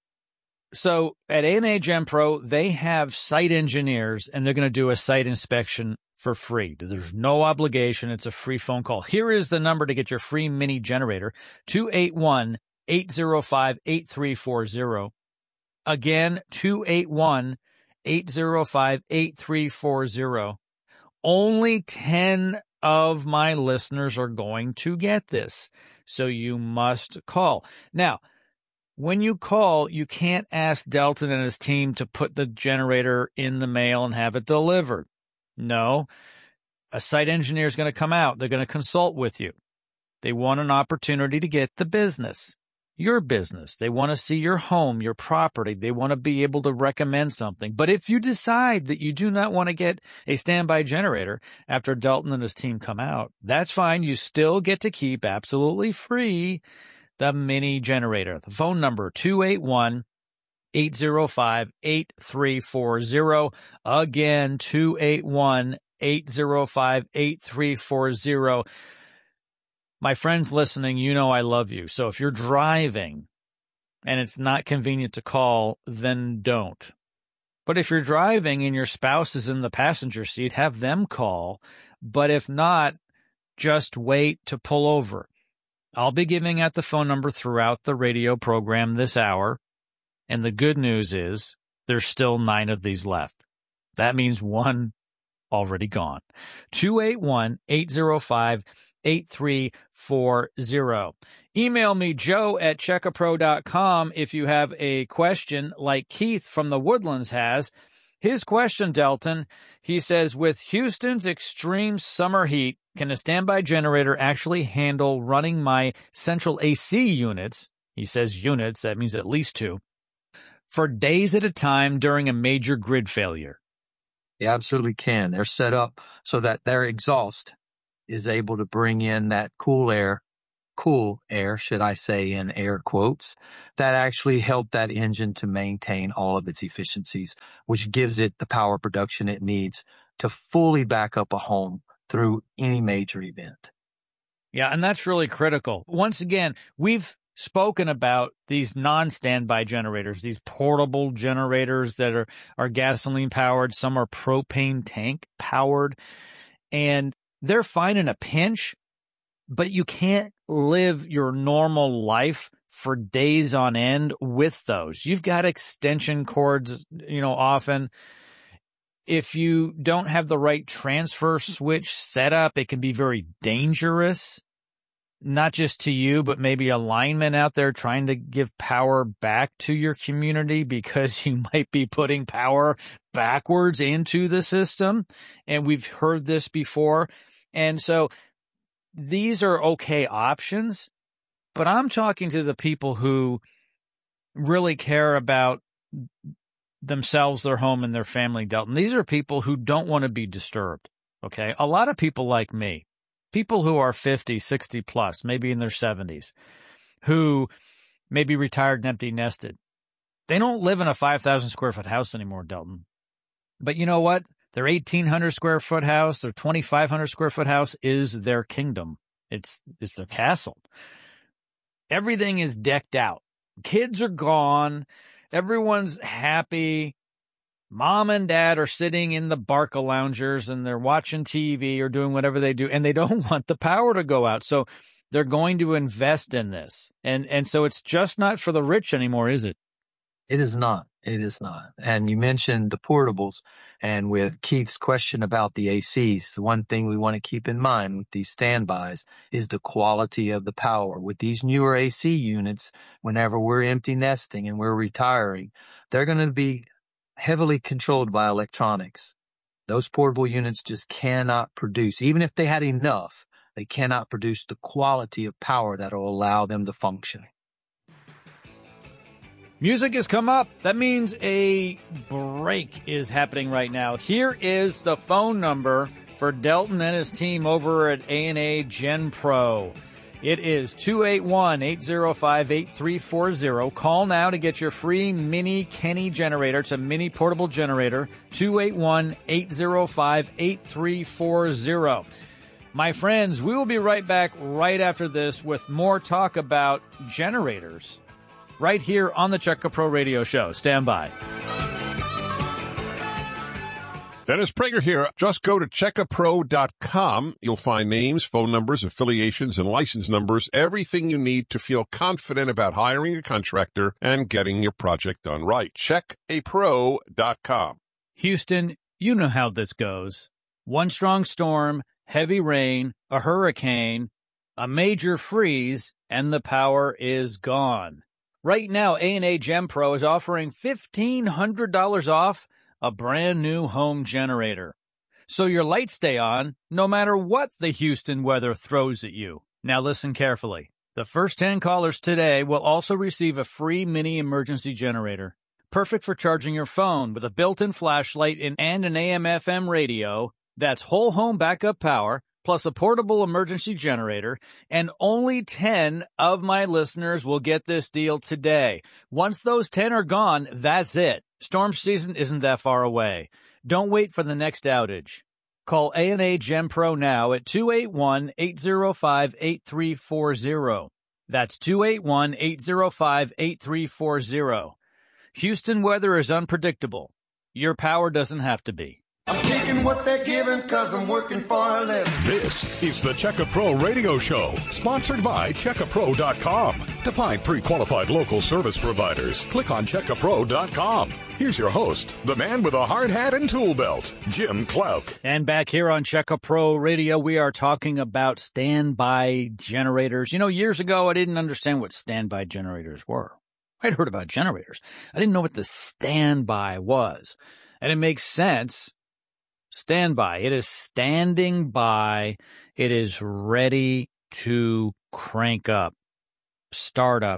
So at A and A Gen Pro, they have site engineers, and they're going to do a site inspection for free. There's no obligation. It's a free phone call. Here is the number to get your free mini generator, two eight one, eight zero five, eight three four zero. Again, two eight one, eight zero five, eight three four zero. Only ten of my listeners are going to get this, so you must call. Now, when you call, you can't ask Delton and his team to put the generator in the mail and have it delivered. No, a site engineer is going to come out. They're going to consult with you. They want an opportunity to get the business, your business. They want to see your home, your property. They want to be able to recommend something. But if you decide that you do not want to get a standby generator after Delton and his team come out, that's fine. You still get to keep absolutely free the mini generator. The phone number, two eight one, eight zero five, eight three four zero. Again, two eight one, eight zero five, eight three four zero. My friends listening, you know I love you. So if you're driving and it's not convenient to call, then don't. But if you're driving and your spouse is in the passenger seat, have them call. But if not, just wait to pull over. I'll be giving out the phone number throughout the radio program this hour. And the good news is there's still nine of these left. That means one already gone. two eight one, eight zero five, eight three four zero. Email me, joe at checkapro dot com, if you have a question like Keith from the Woodlands has. His question, Delton, he says, with Houston's extreme summer heat, can a standby generator actually handle running my central A C units He says units, that means at least two, for days at a time during a major grid failure. They absolutely can. They're set up so that their exhaust is able to bring in that cool air, cool air, should I say in air quotes, that actually help that engine to maintain all of its efficiencies, which gives it the power production it needs to fully back up a home through any major event. Yeah, and that's really critical. Once again, we've spoken about these non-standby generators, these portable generators that are, are gasoline powered. Some are propane tank powered, and they're fine in a pinch, but you can't live your normal life for days on end with those. You've got extension cords, you know, often. If you don't have the right transfer switch set up, it can be very dangerous. Not just to you, but maybe a lineman out there trying to give power back to your community because you might be putting power backwards into the system. And we've heard this before. And so these are okay options, but I'm talking to the people who really care about themselves, their home, and their family, Delton. These are people who don't want to be disturbed. Okay. A lot of people like me. People who are fifty, sixty plus, maybe in their seventies, who may be retired and empty nested. They don't live in a five thousand square foot house anymore, Delton. But you know what? Their eighteen hundred square foot house, their twenty-five hundred square foot house is their kingdom. It's, it's their castle. Everything is decked out. Kids are gone. Everyone's happy. Mom and dad are sitting in the Barca loungers and they're watching T V or doing whatever they do, and they don't want the power to go out. So they're going to invest in this. And and so it's just not for the rich anymore, is it? It is not. It is not. And you mentioned the portables, and with Keith's question about the A Cs, the one thing we want to keep in mind with these standbys is the quality of the power. With these newer A C units, whenever we're empty nesting and we're retiring, they're going to be heavily controlled by electronics. Those portable units just cannot produce, even if they had enough, they cannot produce the quality of power that will allow them to function. Music has come up. That means a break is happening right now. Here is the phone number for Delton and his team over at A and A Gen Pro. It is two eight one, eight zero five, eight three four zero. Call now to get your free mini Kenny generator. It's a mini portable generator. two eight one, eight zero five, eight three four zero. My friends, we will be right back right after this with more talk about generators right here on the Checka Pro Radio Show. Stand by. Dennis Prager here. Just go to checka pro dot com. You'll find names, phone numbers, affiliations, and license numbers, everything you need to feel confident about hiring a contractor and getting your project done right. check a pro dot com. Houston, you know how this goes. One strong storm, heavy rain, a hurricane, a major freeze, and the power is gone. Right now, A and A Gen Pro is offering fifteen hundred dollars off a brand new home generator, so your lights stay on no matter what the Houston weather throws at you. Now listen carefully. The first ten callers today will also receive a free mini emergency generator, perfect for charging your phone with a built-in flashlight and an A M F M radio. That's whole home backup power, plus a portable emergency generator, and only ten of my listeners will get this deal today. Once those ten are gone, that's it. Storm season isn't that far away. Don't wait for the next outage. Call A and A Gen Pro now at two eight one, eight zero five, eight three four zero. That's two eight one, eight zero five, eight three four zero. Houston weather is unpredictable. Your power doesn't have to be. I'm taking what they're giving because I'm working for a living. This is the Checka Pro Radio Show, sponsored by checka pro dot com. To find pre-qualified local service providers, click on checka pro dot com. Here's your host, the man with a hard hat and tool belt, Jim Clouk. And back here on Checka Pro Radio, we are talking about standby generators. You know, years ago, I didn't understand what standby generators were. I'd heard about generators. I didn't know what the standby was. And it makes sense. Standby. It is standing by. It is ready to crank up, start up,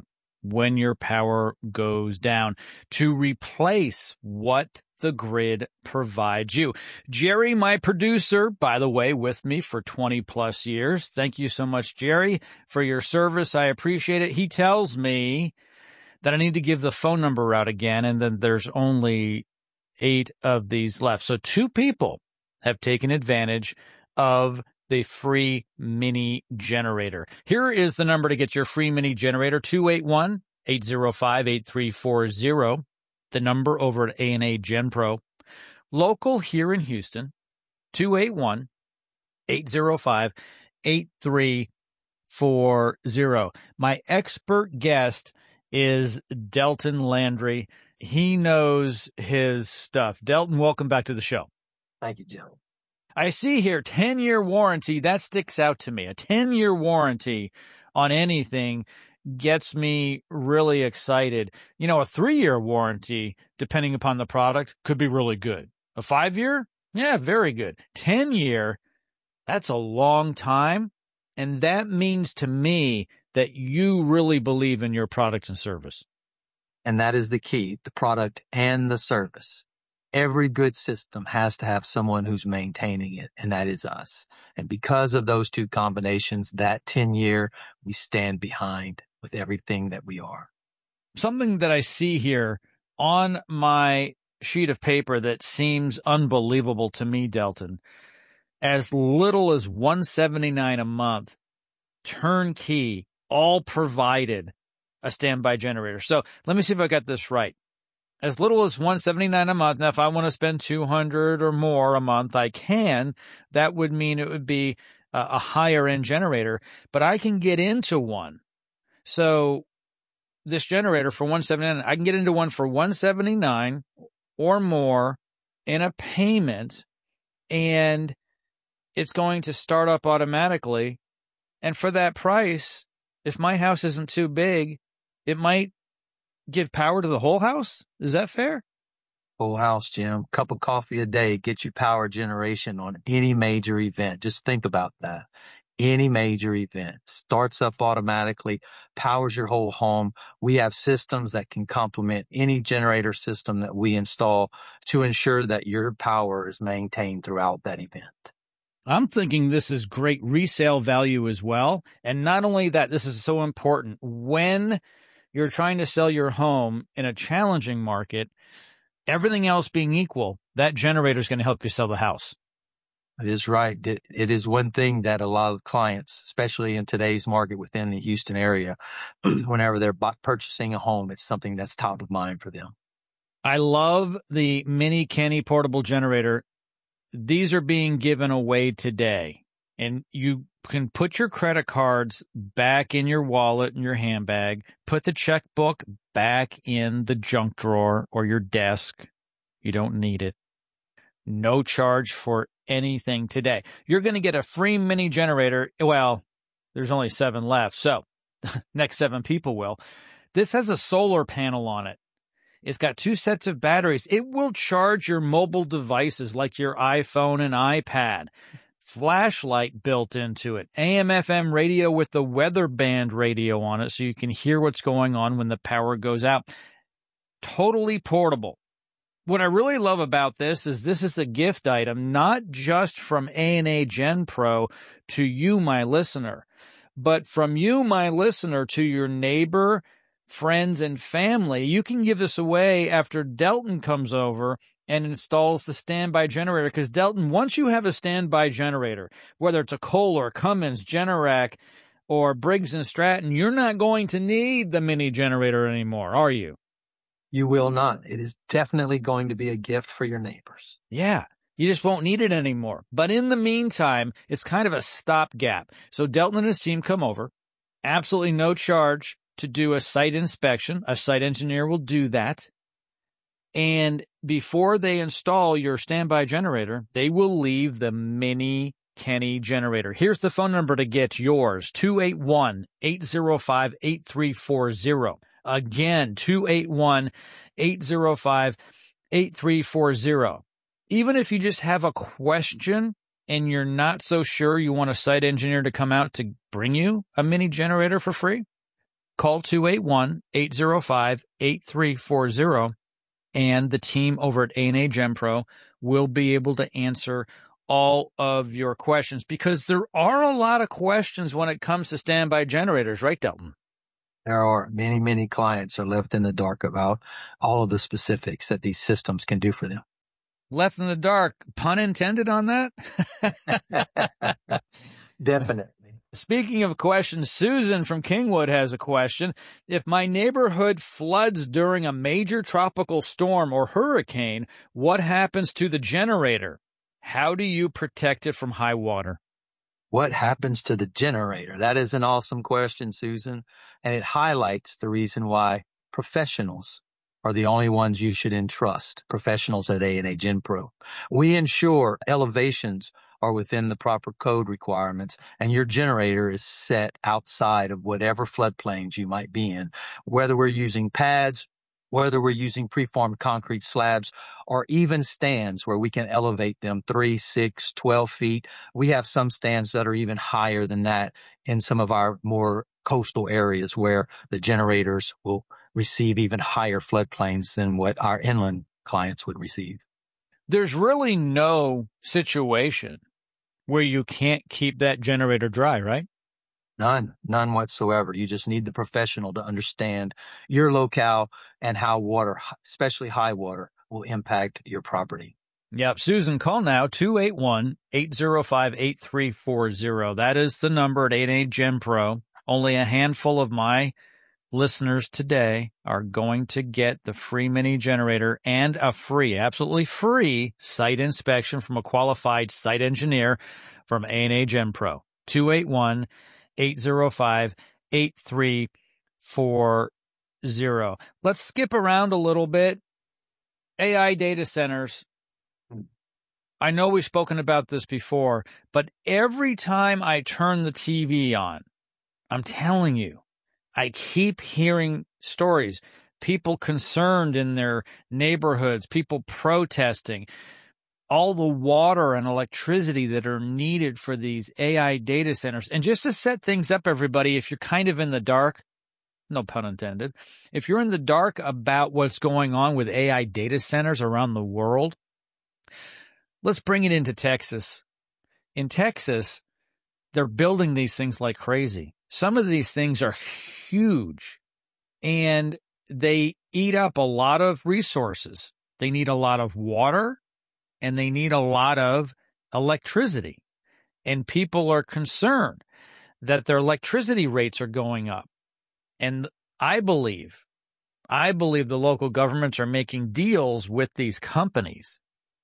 when your power goes down to replace what the grid provides you. Jerry, my producer, by the way, with me for twenty plus years. Thank you so much, Jerry, for your service. I appreciate it. He tells me that I need to give the phone number out again, and then there's only eight of these left. So two people have taken advantage of the free mini generator. Here is the number to get your free mini generator, two eight one, eight zero five, eight three four zero, the number over at A and A GenPro. Local here in Houston, two eight one, eight zero five, eight three four zero. My expert guest is Delton Landry. He knows his stuff. Delton, welcome back to the show. Thank you, Jim. I see here ten-year warranty. That sticks out to me. A ten-year warranty on anything gets me really excited. You know, a three-year warranty, depending upon the product, could be really good. A five-year? Yeah, very good. ten-year, that's a long time. And that means to me that you really believe in your product and service. And that is the key, the product and the service. Every good system has to have someone who's maintaining it, and that is us. And because of those two combinations, that ten-year, we stand behind with everything that we are. Something that I see here on my sheet of paper that seems unbelievable to me, Delton, as little as one hundred seventy-nine dollars a month, turnkey, all provided, a standby generator. So let me see if I got this right. As little as one hundred seventy-nine dollars a month. Now, if I want to spend two hundred dollars or more a month, I can. That would mean it would be a, a higher end generator, but I can get into one. So this generator for one hundred seventy-nine dollars, I can get into one for one hundred seventy-nine dollars or more in a payment, and it's going to start up automatically. And for that price, if my house isn't too big, it might give power to the whole house. Is that fair? Whole house, Jim. Cup of coffee a day gets you power generation on any major event. Just think about that. Any major event starts up automatically, powers your whole home. We have systems that can complement any generator system that we install to ensure that your power is maintained throughout that event. I'm thinking this is great resale value as well. And not only that, this is so important. When you're trying to sell your home in a challenging market, everything else being equal, that generator is going to help you sell the house. It is right. It, it is one thing that a lot of clients, especially in today's market within the Houston area, whenever they're purchasing a home, it's something that's top of mind for them. I love the Mini Kenny portable generator. These are being given away today, and you can put your credit cards back in your wallet and your handbag, put the checkbook back in the junk drawer or your desk. You don't need it. No charge for anything today. You're going to get a free mini generator. Well, there's only seven left, so next seven people will. This has a solar panel on it. It's got two sets of batteries. It will charge your mobile devices like your iPhone and iPad. Flashlight built into it. A M F M radio with the weather band radio on it so you can hear what's going on when the power goes out. Totally portable. What I really love about this is this is a gift item, not just from A and A GenPro to you, my listener, but from you, my listener, to your neighbor, friends, and family. You can give this away after Delton comes over and installs the standby generator, because Delton, once you have a standby generator, whether it's a Kohler, Cummins, Generac, or Briggs and Stratton, you're not going to need the mini generator anymore, are you? You will not. It is definitely going to be a gift for your neighbors. Yeah. You just won't need it anymore. But in the meantime, it's kind of a stopgap. So Delton and his team come over, absolutely no charge to do a site inspection. A site engineer will do that. And before they install your standby generator, they will leave the Mini Kenny generator. Here's the phone number to get yours, two eight one, eight zero five, eight three four zero. Again, two eight one, eight zero five, eight three four zero. Even if you just have a question and you're not so sure you want a site engineer to come out to bring you a mini generator for free, call two eight one, eight zero five, eight three four zero, and the team over at A and A GenPro will be able to answer all of your questions, because there are a lot of questions when it comes to standby generators, right, Delton? There are many, many clients are left in the dark about all of the specifics that these systems can do for them. Left in the dark, pun intended on that? Definitely. Speaking of questions, Susan from Kingwood has a question. If my neighborhood floods during a major tropical storm or hurricane, what happens to the generator? How do you protect it from high water? What happens to the generator? That is an awesome question, Susan. And it highlights the reason why professionals are the only ones you should entrust, professionals at A and A GenPro. We ensure elevations are within the proper code requirements, and your generator is set outside of whatever floodplains you might be in, whether we're using pads, whether we're using preformed concrete slabs, or even stands where we can elevate them three, six, twelve feet. We have some stands that are even higher than that in some of our more coastal areas where the generators will receive even higher floodplains than what our inland clients would receive. There's really no situation where you can't keep that generator dry, right? None, none whatsoever. You just need the professional to understand your locale and how water, especially high water, will impact your property. Yep. Susan, call now, two eight one, eight zero five, eight three four zero. That is the number at A and A GenPro. Only a handful of my listeners today are going to get the free mini generator and a free, absolutely free site inspection from a qualified site engineer from A and A GenPro. two eight one, eight zero five, eight three four zero. Let's skip around a little bit. A I data centers. I know we've spoken about this before, but every time I turn the T V on, I'm telling you, I keep hearing stories, people concerned in their neighborhoods, people protesting, all the water and electricity that are needed for these A I data centers. And just to set things up, everybody, if you're kind of in the dark, no pun intended, if you're in the dark about what's going on with A I data centers around the world, let's bring it into Texas. In Texas, they're building these things like crazy. Some of these things are huge, and they eat up a lot of resources. They need a lot of water, and they need a lot of electricity. And people are concerned that their electricity rates are going up. And I believe, I believe the local governments are making deals with these companies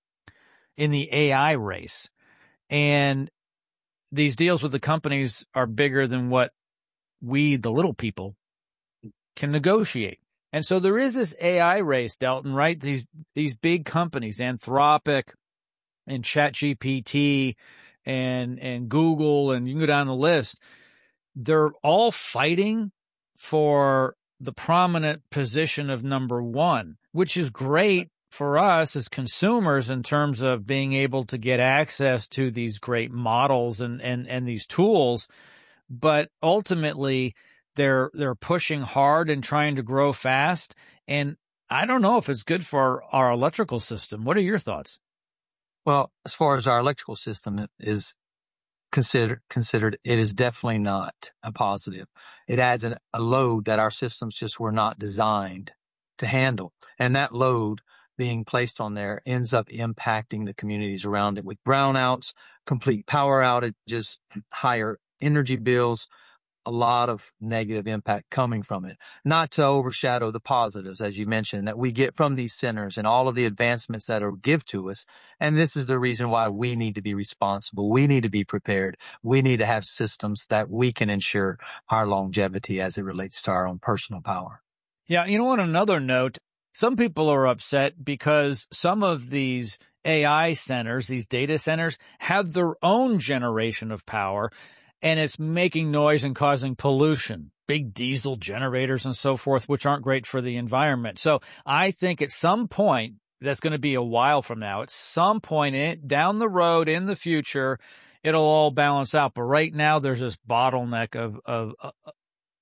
in the A I race. And these deals with the companies are bigger than what we, the little people, can negotiate. And so there is this A I race, Delton, right? These these big companies, Anthropic and ChatGPT and and Google, and you can go down the list. They're all fighting for the prominent position of number one, which is great for us as consumers in terms of being able to get access to these great models and, and, and these tools. But ultimately, they're they're pushing hard and trying to grow fast. And I don't know if it's good for our electrical system. What are your thoughts? Well, as far as our electrical system is considered, considered, it is definitely not a positive. It adds an, a load that our systems just were not designed to handle. And that load being placed on there ends up impacting the communities around it with brownouts, complete power outages, higher energy bills, a lot of negative impact coming from it. Not to overshadow the positives, as you mentioned, that we get from these centers and all of the advancements that are give to us. And this is the reason why we need to be responsible. We need to be prepared. We need to have systems that we can ensure our longevity as it relates to our own personal power. Yeah, you know, on another note, some people are upset because some of these A I centers, these data centers, have their own generation of power, and it's making noise and causing pollution, big diesel generators and so forth, which aren't great for the environment. So I think at some point, that's going to be a while from now, at some point in, down the road in the future, it'll all balance out. But right now, there's this bottleneck of, of,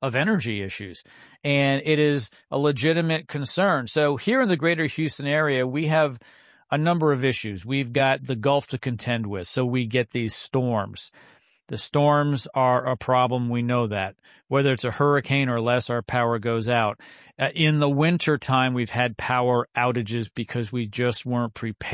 of energy issues. And it is a legitimate concern. So here in the greater Houston area, we have a number of issues. We've got the Gulf to contend with, so we get these storms. The storms are a problem. We know that. Whether it's a hurricane or less, our power goes out. Uh, in the winter time, we've had power outages because we just weren't prepared.